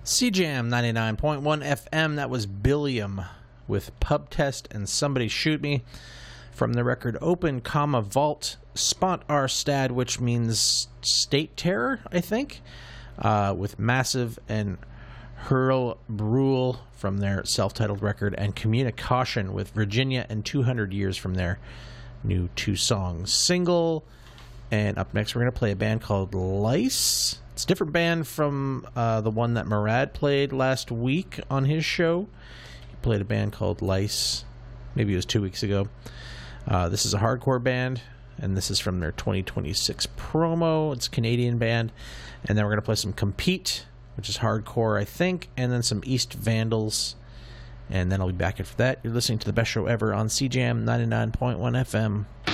CJAM 99.1 FM, that was Billiam with Pub Test and Somebody Shoot Me from the record Open, Vault, Spont Our Stad, which means State Terror, I think, with Massive and Hurl Brule from their self-titled record, and Communication with Virginia and 200 Years from their new 2-song single. And up next, we're going to play a band called Lice. It's a different band from the one that Murad played last week on his show. He played a band called Lice. Maybe it was 2 weeks ago. This is a hardcore band, and this is from their 2026 promo. It's a Canadian band. And then we're going to play some Compete, which is hardcore, I think, and then some East Vandals. And then I'll be back after that. You're listening to the best show ever on CJAM 99.1 FM.